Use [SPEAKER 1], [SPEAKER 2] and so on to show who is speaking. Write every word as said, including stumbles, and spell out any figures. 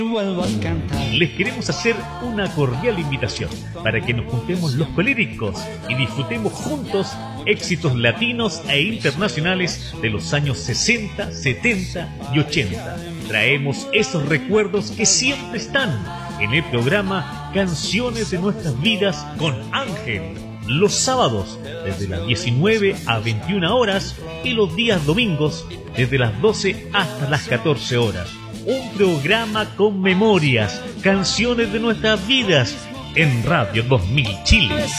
[SPEAKER 1] vuelvo a cantar.
[SPEAKER 2] Les queremos hacer una cordial invitación para que nos juntemos los colíricos y disfrutemos juntos éxitos latinos e internacionales de los años sesenta, setenta y ochenta. Traemos esos recuerdos que siempre están en el programa Canciones de Nuestras Vidas con Ángel. Los sábados desde las diecinueve a veintiuna horas y los días domingos desde las doce hasta las catorce horas. Un programa con memorias, canciones de nuestras vidas en Radio dos mil Chile.